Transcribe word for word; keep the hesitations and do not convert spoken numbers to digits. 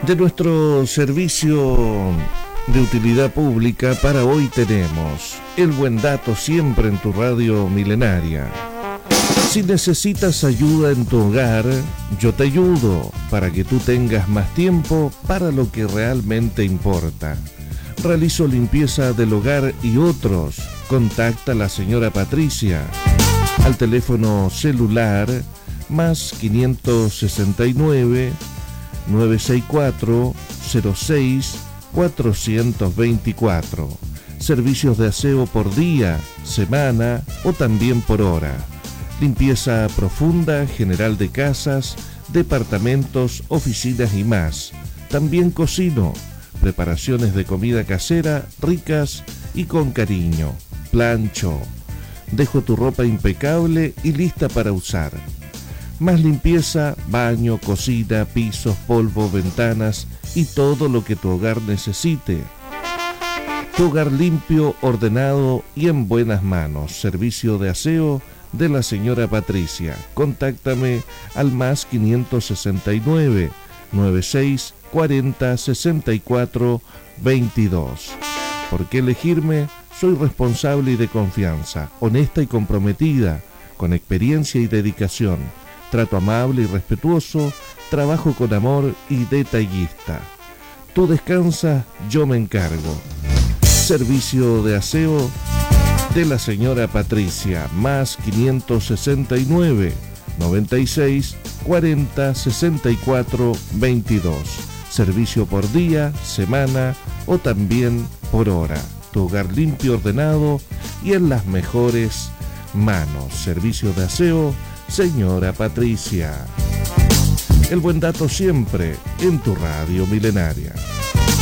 De nuestro servicio de utilidad pública para hoy tenemos el buen dato siempre en tu radio milenaria. Si necesitas ayuda en tu hogar, yo te ayudo para que tú tengas más tiempo para lo que realmente importa. Realizo limpieza del hogar y otros. Contacta a la señora Patricia al teléfono celular más quinientos sesenta y nueve, novecientos sesenta y cuatro, cero seis, cuatrocientos veinticuatro. Servicios de aseo por día, semana o también por hora. Limpieza profunda, general de casas, departamentos, oficinas y más. También cocino. Preparaciones de comida casera, ricas y con cariño. Plancho. Dejo tu ropa impecable y lista para usar. Más limpieza, baño, cocina, pisos, polvo, ventanas y todo lo que tu hogar necesite. Tu hogar limpio, ordenado y en buenas manos. Servicio de aseo de la señora Patricia. Contáctame al más quinientos sesenta y nueve, noventa y seis, cuarenta, sesenta y cuatro, veintidós. ¿Por qué elegirme? Soy responsable y de confianza, honesta y comprometida, con experiencia y dedicación. Trato amable y respetuoso, trabajo con amor y detallista. Tú descansa, yo me encargo. Servicio de aseo de la señora Patricia, más quinientos sesenta y nueve, noventa y seis, cuarenta, sesenta y cuatro, veintidós. Servicio por día, semana o también por hora. Tu hogar limpio, ordenado y en las mejores manos. Servicio de aseo, señora Patricia. El buen dato siempre en tu radio milenaria.